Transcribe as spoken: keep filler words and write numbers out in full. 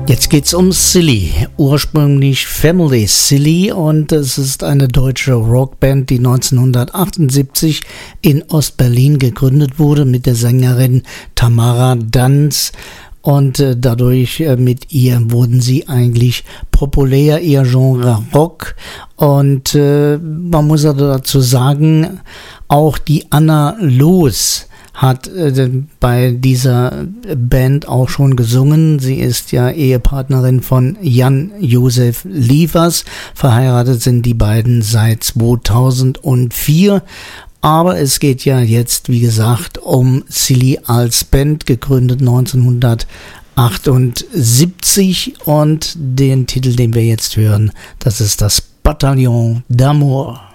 Jetzt geht's um Silly, ursprünglich Family Silly, und es ist eine deutsche Rockband, die neunzehnhundertachtundsiebzig in Ostberlin gegründet wurde mit der Sängerin Tamara Danz, und äh, dadurch äh, mit ihr wurden sie eigentlich populär, ihr Genre Rock, und äh, man muss also dazu sagen, auch die Anna Loos hat äh, bei dieser Band auch schon gesungen. Sie ist ja Ehepartnerin von Jan-Josef Liefers. Verheiratet sind die beiden seit zweitausendvier. Aber es geht ja jetzt, wie gesagt, um Silly als Band, gegründet neunzehnhundertachtundsiebzig. Und den Titel, den wir jetzt hören, das ist das Bataillon d'Amour.